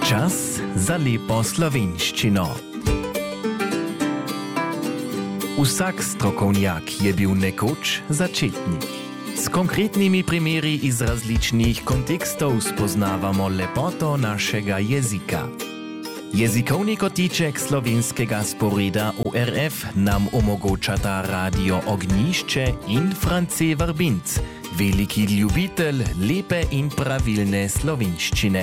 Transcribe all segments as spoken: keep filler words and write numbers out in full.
Čas za lepo slovenščino. Vsak strokovnjak je bil nekoč začetnik. S konkretnimi primeri iz različnih kontekstov spoznavamo lepoto našega jezika. Jezikovni kotiček slovenskega sporeda O R F nam omogočata Radio Ognjišče in France Vrbinc, veliki ljubitelj lepe in pravilne slovenščine.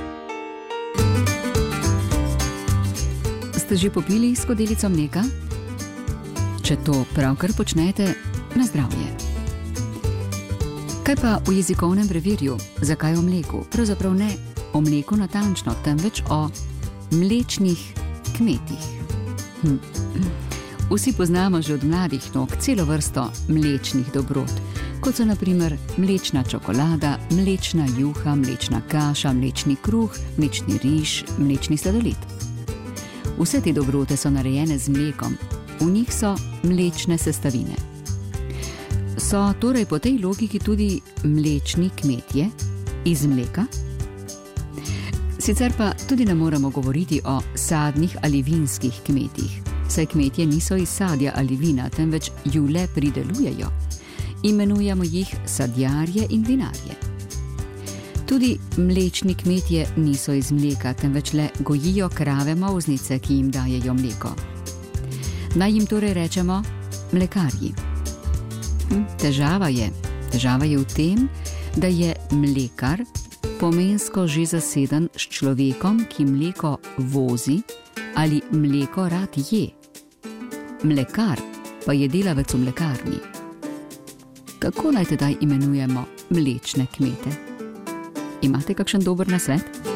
Ste že popili skodelico mleka? Če to pravkar počnete, na zdravje. Kaj pa v jezikovnem brevirju? Zakaj o mleku? Pravzaprav ne o mleku natančno, temveč o mlečnih kmetih. Hm. Vsi poznamo že od mladih nog celo vrsto mlečnih dobrot, kot so na primer mlečna čokolada, mlečna juha, mlečna kaša, mlečni kruh, mlečni riž, mlečni sladoled. Vse te dobrote so narejene z mlekom, v njih so mlečne sestavine. So torej po tej logiki tudi mlečni kmetje iz mleka? Sicer pa tudi ne moremo govoriti o sadnih ali vinskih kmetih, saj kmetje niso iz sadja ali vina, temveč ju le pridelujejo. Imenujemo jih sadjarje in vinarje. Tudi mlečni kmetje niso iz mleka, temveč le gojijo krave molznice, ki jim dajejo mleko. Naj jim torej rečemo mlekarji. Hm, težava je. Težava je v tem, da je mlekar pomensko že zaseden s človekom, ki mleko vozi ali mleko rad je. Mlekar pa je delavec v mlekarni. Kako naj tedaj imenujemo mlečne kmete? Imate kakšen dober nasvet?